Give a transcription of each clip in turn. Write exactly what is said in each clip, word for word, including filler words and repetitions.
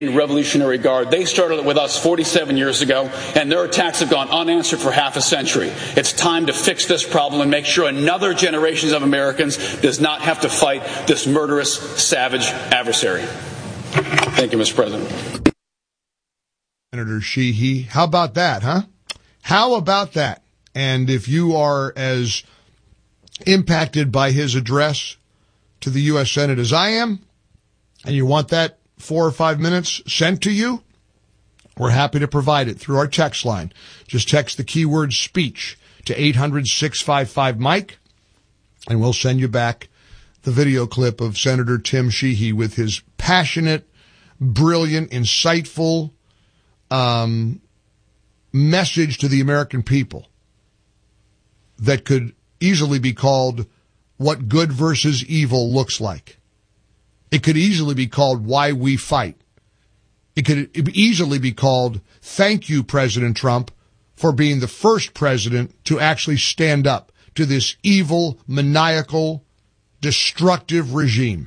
Revolutionary Guard. They started it with us forty-seven years ago, and their attacks have gone unanswered for half a century. It's time to fix this problem and make sure another generation of Americans does not have to fight this murderous, savage adversary. Thank you, Mister President. Senator Sheehy, how about that, huh? How about that? And if you are as impacted by his address to the U S Senate as I am, and you want that four or five minutes sent to you, we're happy to provide it through our text line. Just text the keyword speech to eight hundred, six five five, Mike, and we'll send you back the video clip of Senator Tim Sheehy with his passionate, brilliant, insightful um, message to the American people that could easily be called What Good versus Evil Looks Like. It could easily be called Why We Fight. It could easily be called Thank You, President Trump, for being the first president to actually stand up to this evil, maniacal, destructive regime.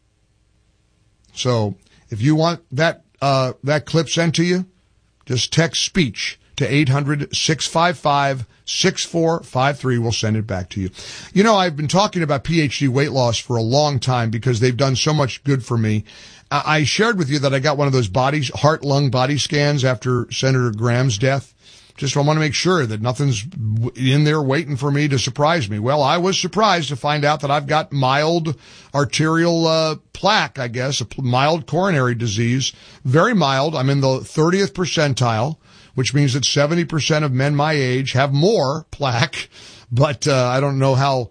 So if you want that uh, that clip sent to you, just text speech to eight hundred, six five five, six four five three. We'll send it back to you. You know, I've been talking about P H D weight loss for a long time because they've done so much good for me. I shared with you that I got one of those body, heart-lung body scans after Senator Graham's death. Just I want to make sure that nothing's in there waiting for me to surprise me. Well, I was surprised to find out that I've got mild arterial uh, plaque, I guess, a mild coronary disease. Very mild. I'm in the thirtieth percentile, which means that seventy percent of men my age have more plaque. But uh, I don't know how.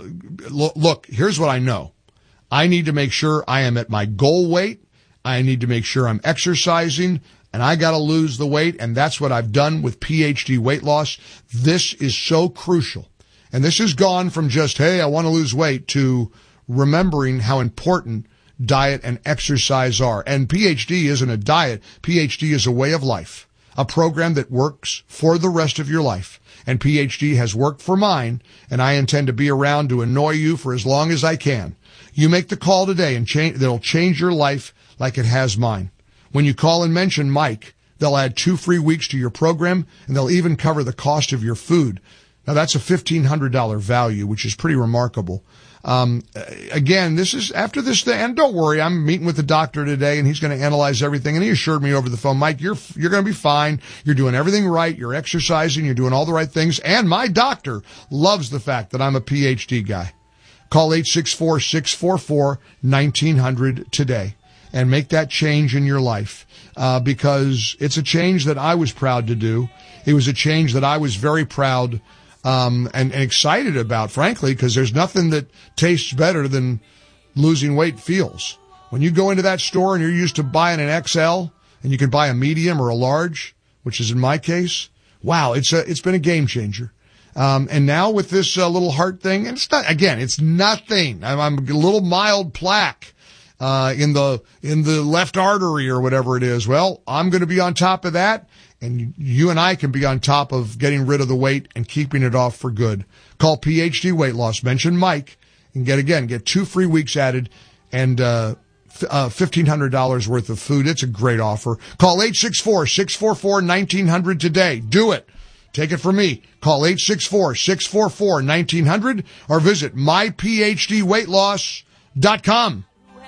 Look, here's what I know. I need to make sure I am at my goal weight. I need to make sure I'm exercising, and I got to lose the weight, and that's what I've done with P H D weight loss. This is so crucial. And this has gone from just, hey, I want to lose weight, to remembering how important diet and exercise are. And P H D isn't a diet. P H D is a way of life, a program that works for the rest of your life. And P H D has worked for mine, and I intend to be around to annoy you for as long as I can. You make the call today, and change, that'll change your life like it has mine. When you call and mention Mike, they'll add two free weeks to your program, and they'll even cover the cost of your food. Now, that's a fifteen hundred dollars value, which is pretty remarkable. Um, again, this is after this thing, and don't worry, I'm meeting with the doctor today, and he's going to analyze everything, and he assured me over the phone, Mike, you're, you're going to be fine. You're doing everything right. You're exercising. You're doing all the right things. And my doctor loves the fact that I'm a P H D guy. Call eight six four, six four four, one nine hundred today and make that change in your life, uh, because it's a change that I was proud to do. It was a change that I was very proud um, and, and excited about, frankly, because there's nothing that tastes better than losing weight feels. When you go into that store and you're used to buying an X L and you can buy a medium or a large, which is in my case, wow, it's a, it's been a game changer. Um, and now with this uh, little heart thing, and it's not, again, it's nothing. I'm, I'm a little mild plaque, uh, in the, in the left artery or whatever it is. Well, I'm going to be on top of that, and you and I can be on top of getting rid of the weight and keeping it off for good. Call P H D Weight Loss, mention Mike, and get, again, get two free weeks added and, uh, Uh, fifteen hundred dollars worth of food. It's a great offer. Call eight six four, six four four, one nine hundred today. Do it. Take it from me. Call eight six four, six four four, one nine hundred or visit my p h d weight loss dot com.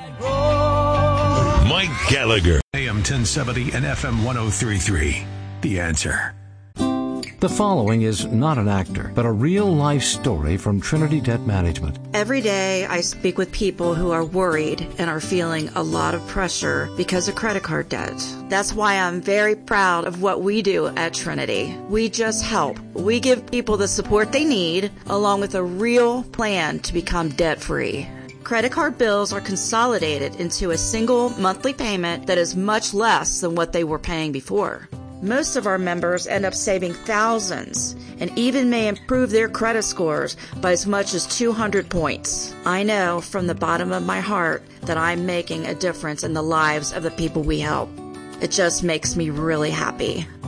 Mike Gallagher. A M ten seventy and F M one oh three point three. The Answer. The following is not an actor, but a real-life story from Trinity Debt Management. Every day I speak with people who are worried and are feeling a lot of pressure because of credit card debt. That's why I'm very proud of what we do at Trinity. We just help. We give people the support they need, along with a real plan to become debt-free. Credit card bills are consolidated into a single monthly payment that is much less than what they were paying before. Most of our members end up saving thousands and even may improve their credit scores by as much as two hundred points. I know from the bottom of my heart that I'm making a difference in the lives of the people we help. It just makes me really happy.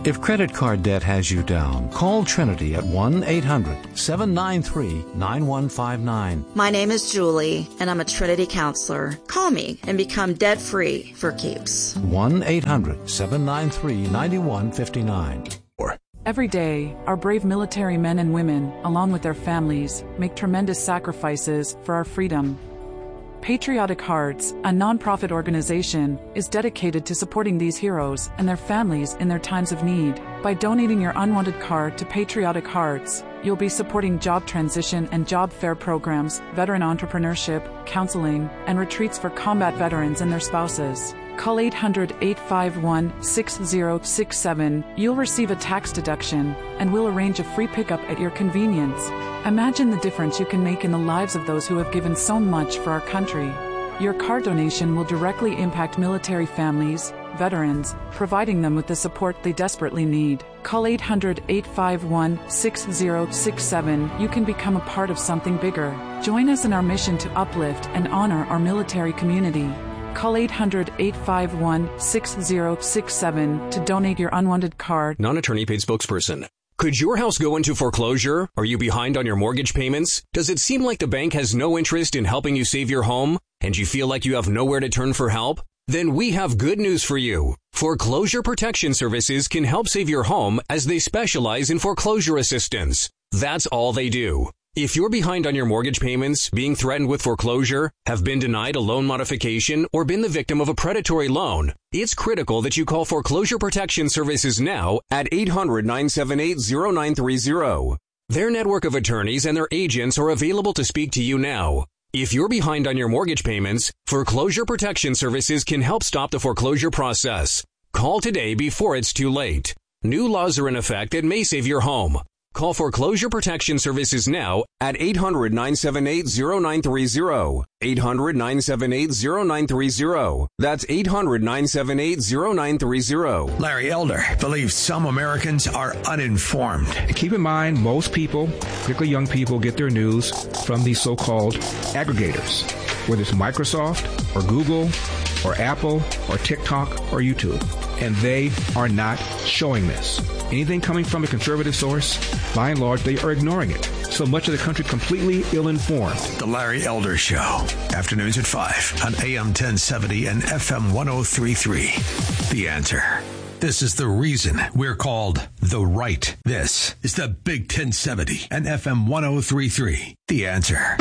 If credit card debt has you down, call Trinity at one eight hundred seven nine three nine one five nine. My name is Julie, and I'm a Trinity counselor. Call me and become debt-free for keeps. one eight hundred seven nine three nine one five nine. Every day, our brave military men and women, along with their families, make tremendous sacrifices for our freedom. Patriotic Hearts, a nonprofit organization, is dedicated to supporting these heroes and their families in their times of need. By donating your unwanted card to Patriotic Hearts, you'll be supporting job transition and job fair programs, veteran entrepreneurship, counseling, and retreats for combat veterans and their spouses. Call eight hundred eight five one six zero six seven. You'll receive a tax deduction, and we'll arrange a free pickup at your convenience. Imagine the difference you can make in the lives of those who have given so much for our country. Your card donation will directly impact military families, veterans, providing them with the support they desperately need. Call eight hundred eight five one six zero six seven. You can become a part of something bigger. Join us in our mission to uplift and honor our military community. Call eight hundred eight five one six zero six seven to donate your unwanted card. Non-attorney paid spokesperson. Could your house go into foreclosure? Are you behind on your mortgage payments? Does it seem like the bank has no interest in helping you save your home? And you feel like you have nowhere to turn for help? Then we have good news for you. Foreclosure Protection Services can help save your home as they specialize in foreclosure assistance. That's all they do. If you're behind on your mortgage payments, being threatened with foreclosure, have been denied a loan modification, or been the victim of a predatory loan, it's critical that you call Foreclosure Protection Services now at eight hundred nine seven eight zero nine three zero. Their network of attorneys and their agents are available to speak to you now. If you're behind on your mortgage payments, Foreclosure Protection Services can help stop the foreclosure process. Call today before it's too late. New laws are in effect that may save your home. Call Foreclosure Protection Services now at eight hundred nine seven eight zero nine three zero. eight hundred nine seven eight zero nine three zero. That's eight hundred nine seven eight zero nine three zero. Larry Elder believes some Americans are uninformed. Keep in mind, most people, particularly young people, get their news from these so-called aggregators, whether it's Microsoft or Google or Apple or TikTok or YouTube. And they are not showing this. Anything coming from a conservative source, by and large, they are ignoring it. So much of the country completely ill-informed. The Larry Elder Show. Afternoons at five on A M ten seventy and F M ten thirty-three. The Answer. This is the reason we're called The Right. This is the Big ten seventy and F M ten thirty-three. The Answer.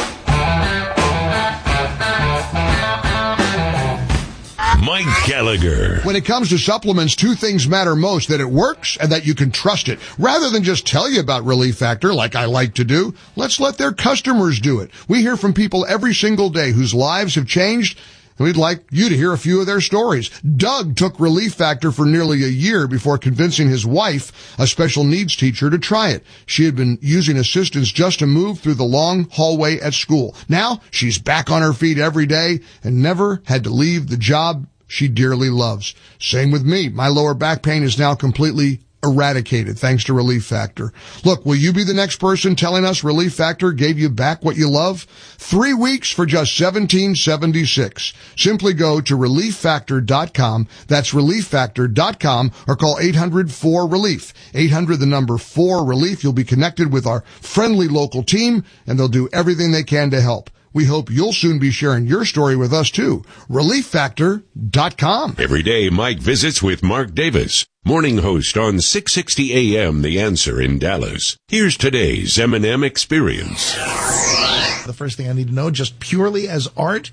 Mike Gallagher. When it comes to supplements, two things matter most: that it works and that you can trust it. Rather than just tell you about Relief Factor like I like to do, let's let their customers do it. We hear from people every single day whose lives have changed, and we'd like you to hear a few of their stories. Doug took Relief Factor for nearly a year before convincing his wife, a special needs teacher, to try it. She had been using assistance just to move through the long hallway at school. Now she's back on her feet every day and never had to leave the job she dearly loves. Same with me. My lower back pain is now completely eradicated thanks to Relief Factor. Look, will you be the next person telling us Relief Factor gave you back what you love? Three weeks for just seventeen seventy-six. Simply go to relief factor dot com. That's relief factor dot com, or call eight hundred four relief. eight hundred, the number four relief. You'll be connected with our friendly local team, and they'll do everything they can to help. We hope you'll soon be sharing your story with us too. relief factor dot com. Every day, Mike visits with Mark Davis, morning host on six sixty A M The Answer in Dallas. Here's today's M and M Experience. The first thing I need to know, just purely as art,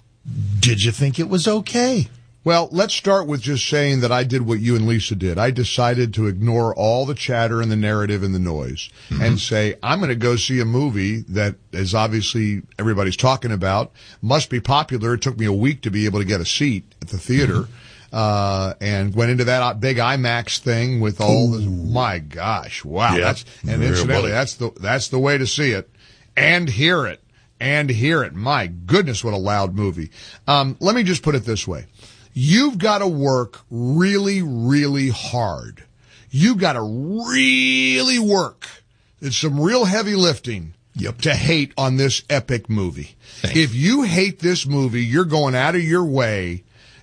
did you think it was okay? Well, let's start with just saying that I did what you and Lisa did. I decided to ignore all the chatter and the narrative and the noise, mm-hmm. and say, I'm going to go see a movie that is obviously everybody's talking about, must be popular. It took me a week to be able to get a seat at the theater, mm-hmm. uh, and went into that big IMAX thing with all Ooh. the, my gosh, wow. Yeah. That's, and incidentally, that's the, that's the way to see it and hear it and hear it. My goodness, what a loud movie. Um, let me just put it this way. You've got to work really, really hard. You've got to really work. It's some real heavy lifting yep. to hate on this epic movie. Thanks. If you hate this movie, you're going out of your way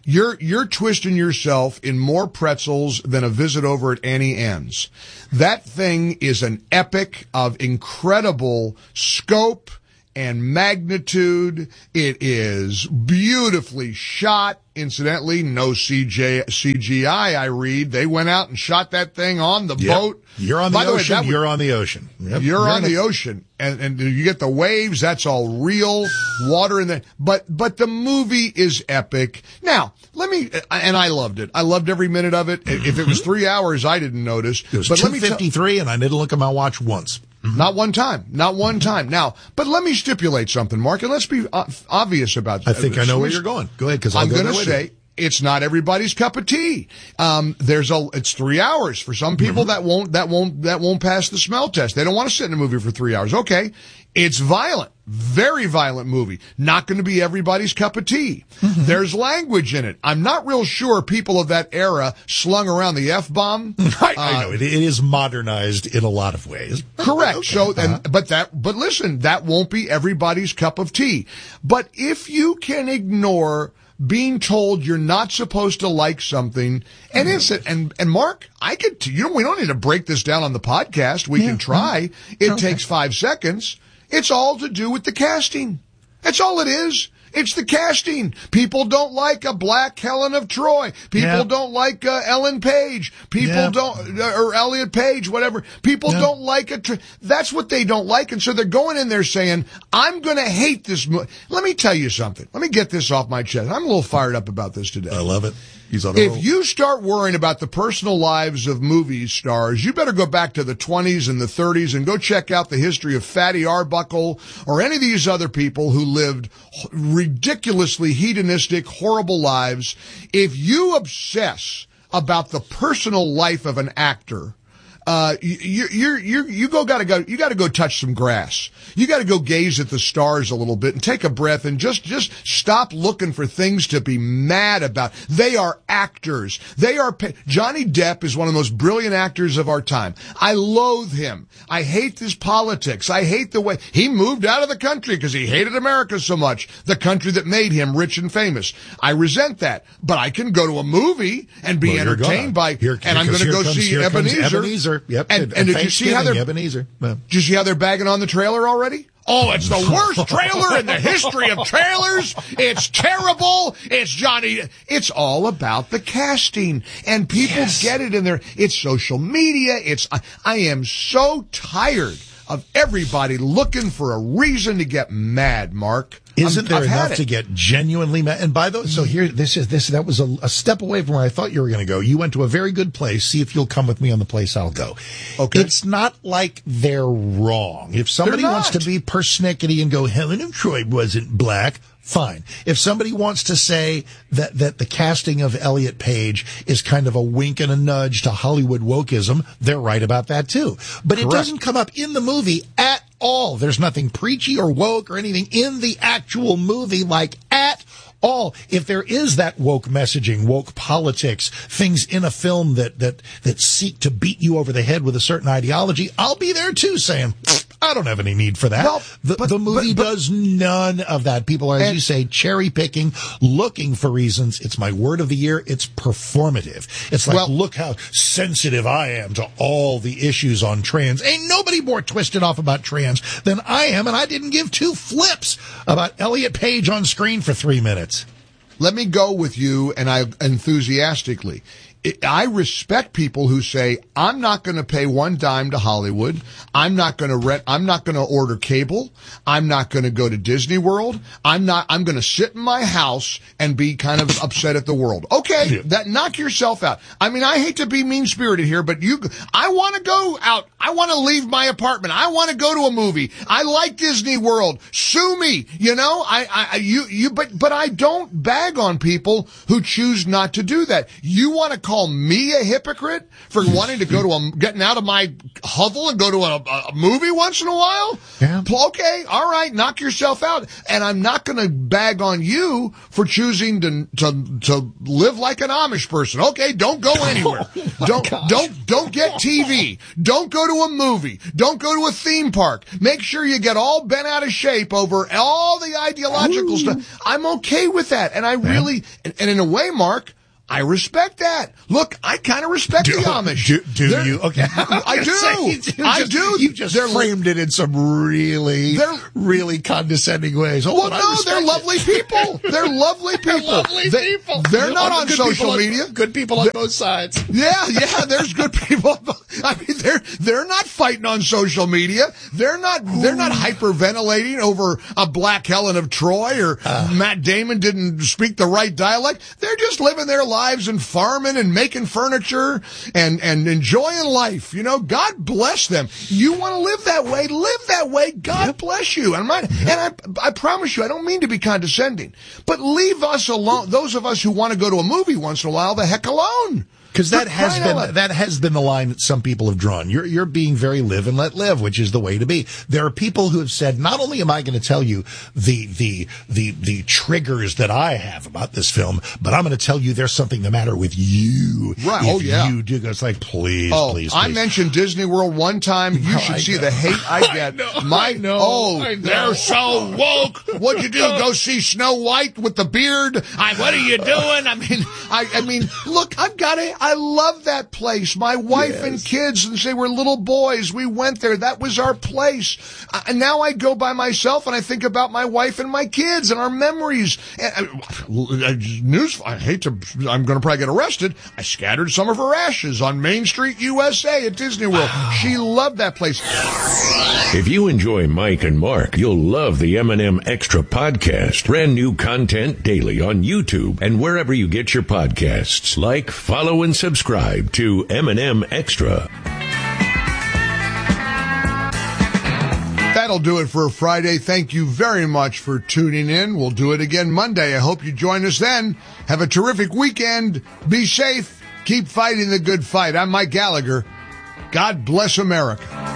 You're, you're twisting yourself in more pretzels than a visit over at Annie Ann's. That thing is an epic of incredible scope and magnitude. It is beautifully shot. Incidentally, no C J, C G I, I read. They went out and shot that thing on the yep. boat. You're on the By ocean. The way, you're was, on the ocean. Yep. You're, you're on the a- ocean. And, and you get the waves. That's all real water in there. But, but the movie is epic. Now, let me, and I loved it. I loved every minute of it. If it was three hours, I didn't notice. It was but two fifty-three, and I didn't look at my watch once. Mm-hmm. Not one time. Not one time. Now, but let me stipulate something, Mark, and let's be uh, obvious about I think uh, I know so where you're going. Go ahead, because I'm going to with say you. It's not everybody's cup of tea. Um, there's a, it's three hours for some people Mm-hmm. that won't, that won't, that won't pass the smell test. They don't want to sit in a movie for three hours. Okay. It's violent, very violent movie. Not going to be everybody's cup of tea. Mm-hmm. There's language in it. I'm not real sure people of that era slung around the F-bomb. I, I know. Uh, it, it is modernized in a lot of ways. Correct. Okay. So, uh-huh. and, but that, but listen, that won't be everybody's cup of tea. But if you can ignore being told you're not supposed to like something, and it's and and Mark, I could you know we don't need to break this down on the podcast. We yeah. can try. It okay. takes five seconds. It's all to do with the casting. That's all it is. It's the casting. People don't like a black Helen of Troy. People yeah. don't like uh, Ellen Page. People yeah. don't, uh, or Elliot Page, whatever. People yeah. don't like it. Tr- That's what they don't like. And so they're going in there saying, I'm going to hate this movie. Let me tell you something. Let me get this off my chest. I'm a little fired up about this today. I love it. He's on a if roll. you start worrying about the personal lives of movie stars, you better go back to the twenties and the thirties and go check out the history of Fatty Arbuckle or any of these other people who lived ridiculously hedonistic, horrible lives. If you obsess about the personal life of an actor, uh, you, you, you, you go, gotta go, you gotta go touch some grass. You gotta go gaze at the stars a little bit and take a breath and just, just stop looking for things to be mad about. They are actors. They are, Johnny Depp is one of the most brilliant actors of our time. I loathe him. I hate his politics. I hate the way he moved out of the country because he hated America so much, the country that made him rich and famous. I resent that, but I can go to a movie and be well, entertained by, here, and I'm going to go comes, see Ebenezer. Ebenezer. Yep. And, and, and did you see how they're Ebenezer? Well, did you see how they're bagging on the trailer already? Oh, it's the worst trailer in the history of trailers. It's terrible. It's Johnny. It's all about the casting, and people yes. get it in there. It's social media. It's I, I am so tired of everybody looking for a reason to get mad, Mark. Isn't I'm, there enough to get genuinely mad? And by the way, so here, this is, this, that was a, a step away from where I thought you were going to go. You went to a very good place. See if you'll come with me on the place I'll go. Okay. It's not like they're wrong. If somebody wants to be persnickety and go, Helen of Troy wasn't black, fine. If somebody wants to say that, that the casting of Elliot Page is kind of a wink and a nudge to Hollywood wokeism, they're right about that too. But Correct. It doesn't come up in the movie at all. There's nothing preachy or woke or anything in the actual movie, like at all. If there is that woke messaging, woke politics, things in a film that, that, that seek to beat you over the head with a certain ideology, I'll be there too saying, I don't have any need for that. Well, the, but, the movie but, but, does none of that. People are, as and, you say, cherry picking, looking for reasons. It's my word of the year. It's performative. It's like, well, look how sensitive I am to all the issues on trans. Ain't nobody more twisted off about trans than I am, and I didn't give two flips about Elliot Page on screen for three minutes. Let me go with you, and I enthusiastically. I respect people who say, I'm not going to pay one dime to Hollywood. I'm not going to rent, I'm not going to order cable. I'm not going to go to Disney World. I'm not, I'm going to sit in my house and be kind of upset at the world. Okay, that, knock yourself out. I mean, I hate to be mean-spirited here, but you, I want to go out. I want to leave my apartment. I want to go to a movie. I like Disney World. Sue me. You know, I, I, you, you, but, but I don't bag on people who choose not to do that. You want to call Call me a hypocrite for wanting to go to a, getting out of my hovel and go to a, a movie once in a while? Yeah. Okay, all right, knock yourself out. And I'm not going to bag on you for choosing to, to, to live like an Amish person. Okay, don't go anywhere. Oh don't, gosh. don't, don't get T V. Don't go to a movie. Don't go to a theme park. Make sure you get all bent out of shape over all the ideological Ooh. stuff. I'm okay with that. And I I really, and, and in a way, Mark, I respect that. Look, I kind of respect do, the Amish. Do, do They're, you? Okay. I do. Say, I just, do. You just they're framed it in some really, really condescending ways. Oh, well, no, they're lovely it. people. They're lovely people. They're lovely they, people. They're not on good social on, media. Good people on they're, both sides. Yeah, yeah, there's good people. I mean, they're they're not fighting on social media. They're not they're not hyperventilating over a Black Helen of Troy or uh, Matt Damon didn't speak the right dialect. They're just living their lives and farming and making furniture and, and enjoying life. You know, God bless them. You want to live that way, live that way. God yep. bless you. And, and I, I promise you, I don't mean to be condescending, but leave us alone. Those of us who want to go to a movie once in a while, the heck alone. Because that has been that has been the line that some people have drawn. You're you're being very live and let live, which is the way to be. There are people who have said, not only am I going to tell you the the the the triggers that I have about this film, but I'm going to tell you there's something the matter with you. Right? If oh yeah. You do. It's like please, oh, please, please. I mentioned Disney World one time. You no, should I see know. the hate I get. I know, My I know, oh, I know. They're so woke. What'd you do? Go see Snow White with the beard? I, what are you doing? I mean, I I mean, look, I've got it. I love that place. My wife yes. and kids, and they were little boys. We went there. That was our place. Uh, and now I go by myself and I think about my wife and my kids and our memories. And, uh, news, I hate to, I'm going to probably get arrested. I scattered some of her ashes on Main Street, U S A at Disney World. She loved that place. If you enjoy Mike and Mark, you'll love the M and M Extra podcast. Brand new content daily on YouTube and wherever you get your podcasts. Like, follow, and subscribe to M and M Extra. That'll do it for a Friday. Thank you very much for tuning in. We'll do it again Monday. I hope you join us then. Have a terrific weekend. Be safe. Keep fighting the good fight. I'm Mike Gallagher. God bless America.